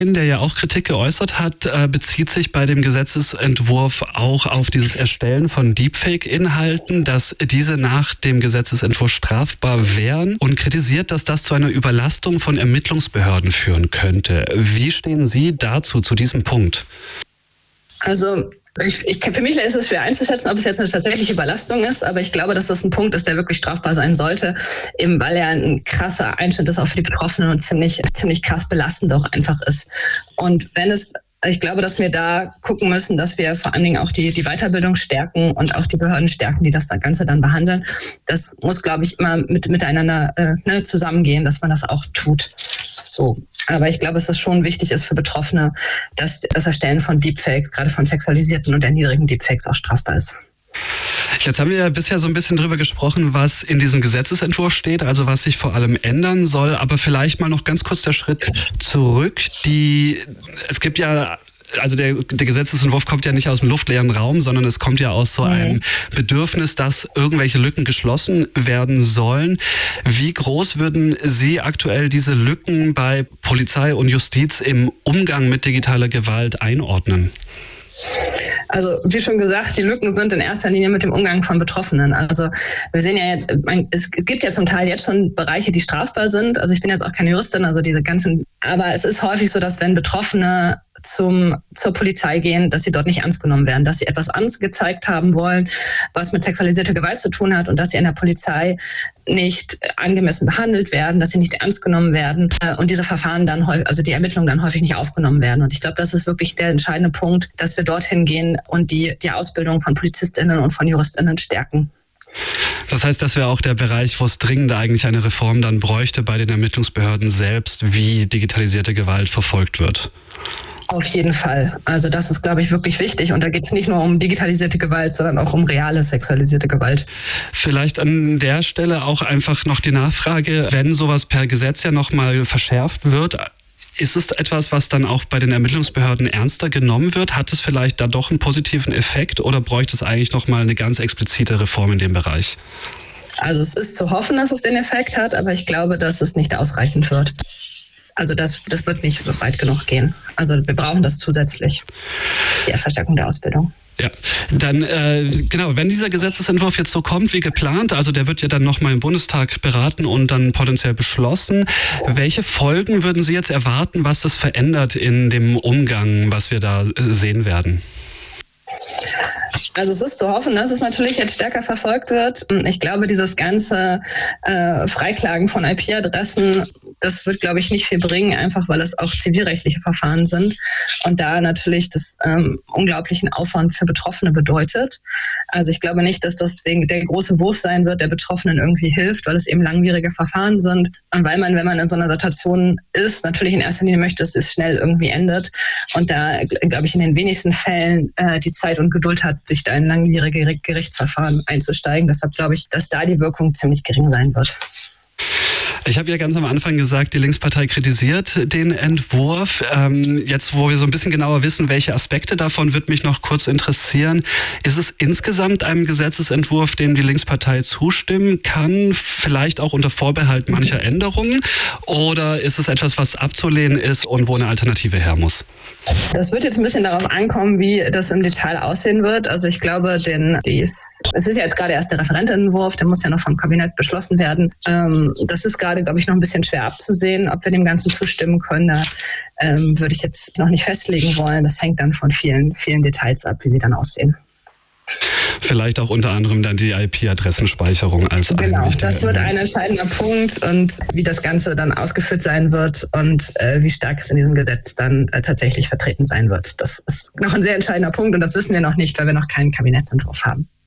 der ja auch Kritik geäußert hat, bezieht sich bei dem Gesetzesentwurf auch auf dieses Erstellen von Deepfake-Inhalten, dass diese nach dem Gesetzesentwurf strafbar wären und kritisiert, dass das zu einer Überlastung von Ermittlungsbehörden führen könnte. Wie stehen Sie dazu, zu diesem Punkt? Also für mich ist es schwer einzuschätzen, ob es jetzt eine tatsächliche Überlastung ist, aber ich glaube, dass das ein Punkt ist, der wirklich strafbar sein sollte, eben weil er ein krasser Einschnitt ist auch für die Betroffenen und ziemlich krass belastend auch einfach ist. Und ich glaube, dass wir da gucken müssen, dass wir vor allen Dingen auch die Weiterbildung stärken und auch die Behörden stärken, die das Ganze dann behandeln. Das muss, glaube ich, immer miteinander zusammengehen, dass man das auch tut. So. Aber ich glaube, dass es schon wichtig ist für Betroffene, dass das Erstellen von Deepfakes, gerade von sexualisierten und erniedrigenden Deepfakes, auch strafbar ist. Jetzt haben wir ja bisher so ein bisschen drüber gesprochen, was in diesem Gesetzesentwurf steht, also was sich vor allem ändern soll. Aber vielleicht mal noch ganz kurz der Schritt zurück. Es gibt ja... Also der Gesetzesentwurf kommt ja nicht aus dem luftleeren Raum, sondern es kommt ja aus so einem Bedürfnis, dass irgendwelche Lücken geschlossen werden sollen. Wie groß würden Sie aktuell diese Lücken bei Polizei und Justiz im Umgang mit digitaler Gewalt einordnen? Also wie schon gesagt, die Lücken sind in erster Linie mit dem Umgang von Betroffenen. Also wir sehen ja, es gibt ja zum Teil jetzt schon Bereiche, die strafbar sind. Also ich bin jetzt auch keine Juristin, also diese ganzen. Aber es ist häufig so, dass wenn Betroffene zur Polizei gehen, dass sie dort nicht ernst genommen werden, dass sie etwas angezeigt haben wollen, was mit sexualisierter Gewalt zu tun hat und dass sie in der Polizei nicht angemessen behandelt werden, dass sie nicht ernst genommen werden und diese Verfahren dann also die Ermittlungen dann häufig nicht aufgenommen werden. Und ich glaube, das ist wirklich der entscheidende Punkt, dass wir dorthin gehen und die Ausbildung von PolizistInnen und von JuristInnen stärken. Das heißt, das wäre auch der Bereich, wo es dringend eigentlich eine Reform dann bräuchte bei den Ermittlungsbehörden selbst, wie digitalisierte Gewalt verfolgt wird. Auf jeden Fall. Also das ist, glaube ich, wirklich wichtig. Und da geht es nicht nur um digitalisierte Gewalt, sondern auch um reale sexualisierte Gewalt. Vielleicht an der Stelle auch einfach noch die Nachfrage, wenn sowas per Gesetz ja nochmal verschärft wird, ist es etwas, was dann auch bei den Ermittlungsbehörden ernster genommen wird? Hat es vielleicht da doch einen positiven Effekt oder bräuchte es eigentlich nochmal eine ganz explizite Reform in dem Bereich? Also es ist zu hoffen, dass es den Effekt hat, aber ich glaube, dass es nicht ausreichend wird. Also das wird nicht weit genug gehen. Also wir brauchen das zusätzlich, die Verstärkung der Ausbildung. Ja, dann genau, wenn dieser Gesetzesentwurf jetzt so kommt wie geplant, also der wird ja dann nochmal im Bundestag beraten und dann potenziell beschlossen. Welche Folgen würden Sie jetzt erwarten, was das verändert in dem Umgang, was wir da sehen werden? Also es ist zu hoffen, dass es natürlich jetzt stärker verfolgt wird. Ich glaube, dieses ganze Freiklagen von IP-Adressen, das wird, glaube ich, nicht viel bringen, einfach weil es auch zivilrechtliche Verfahren sind und da natürlich das unglaublichen Aufwand für Betroffene bedeutet. Also ich glaube nicht, dass das der große Wurf sein wird, der Betroffenen irgendwie hilft, weil es eben langwierige Verfahren sind und weil man, wenn man in so einer Situation ist, natürlich in erster Linie möchte, dass es schnell irgendwie endet und da, glaube ich, in den wenigsten Fällen die Zeit und Geduld hat, sich da in langwierige Gerichtsverfahren einzusteigen. Deshalb glaube ich, dass da die Wirkung ziemlich gering sein wird. Ich habe ja ganz am Anfang gesagt, die Linkspartei kritisiert den Entwurf. Jetzt, wo wir so ein bisschen genauer wissen, welche Aspekte davon, wird mich noch kurz interessieren. Ist es insgesamt ein Gesetzesentwurf, dem die Linkspartei zustimmen kann, vielleicht auch unter Vorbehalt mancher Änderungen? Oder ist es etwas, was abzulehnen ist und wo eine Alternative her muss? Das wird jetzt ein bisschen darauf ankommen, wie das im Detail aussehen wird. Also ich glaube, es ist ja jetzt gerade erst der Referentenentwurf, der muss ja noch vom Kabinett beschlossen werden. Das ist gerade, glaube ich, noch ein bisschen schwer abzusehen, ob wir dem Ganzen zustimmen können. Da würde ich jetzt noch nicht festlegen wollen. Das hängt dann von vielen, vielen Details ab, wie sie dann aussehen. Vielleicht auch unter anderem dann die IP-Adressenspeicherung als Genau, das wird ein entscheidender Punkt und wie das Ganze dann ausgeführt sein wird und wie stark es in diesem Gesetz dann tatsächlich vertreten sein wird. Das ist noch ein sehr entscheidender Punkt und das wissen wir noch nicht, weil wir noch keinen Kabinettsentwurf haben.